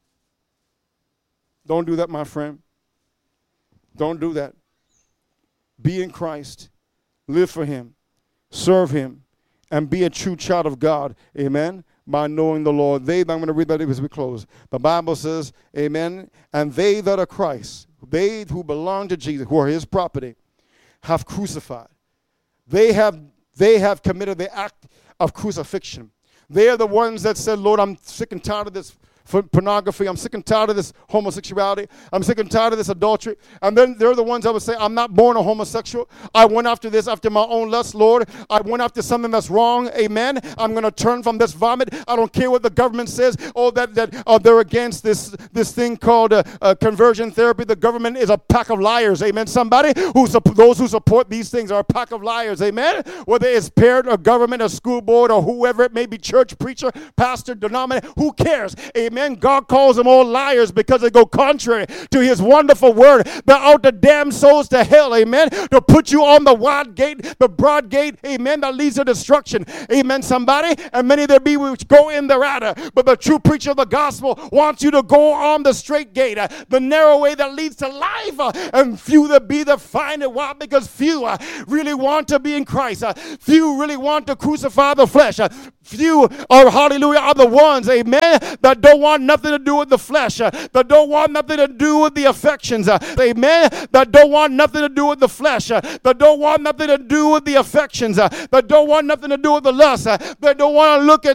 Don't do that, my friend. Don't do that. Be in Christ. Live for Him. Serve Him. And be a true child of God. Amen. By knowing the Lord. They, I'm going to read that as we close. The Bible says, amen, and they that are Christ, they who belong to Jesus, who are His property, have crucified. They have, they have committed the act of crucifixion. They are the ones that said, Lord, I'm sick and tired of this pornography. I'm sick and tired of this homosexuality. I'm sick and tired of this adultery. And then they're the ones that would say, I'm not born a homosexual. I went after this after my own lust, Lord. I went after something that's wrong. Amen. I'm going to turn from this vomit. I don't care what the government says. Oh, that, that uh, they're against this, this thing called uh, uh, conversion therapy. The government is a pack of liars. Amen. Somebody who those who support these things are a pack of liars. Amen. Whether it's parent or government or school board or whoever it may be, church, preacher, pastor, denominator, who cares? Amen. amen, God calls them all liars because they go contrary to his wonderful word. They're out to damn souls to hell, amen, to put you on the wide gate, the broad gate, amen, that leads to destruction, amen, somebody. And many there be which go in thereat, but the true preacher of the gospel wants you to go on the straight gate, uh, the narrow way that leads to life, uh, and few there be that find it. Why? Because few uh, really want to be in Christ. Uh, few really want to crucify the flesh. Uh, few are, hallelujah, are the ones, amen, that don't want nothing to do with the flesh, uh, that don't want nothing to do with the affections, uh, amen, that don't want nothing to do with the flesh, uh, that don't want nothing to do with the affections, uh, that don't want nothing to do with the lust, uh, that don't want to look at